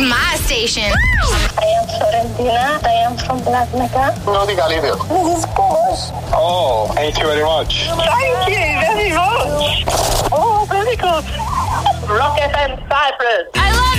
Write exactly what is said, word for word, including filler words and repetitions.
my station. I am Florentina. I am from Black Mecca. No diga Lidia. This is Porsche. Oh, thank you very much. Thank you very much. Oh, very good. Rock F M Cyprus. I love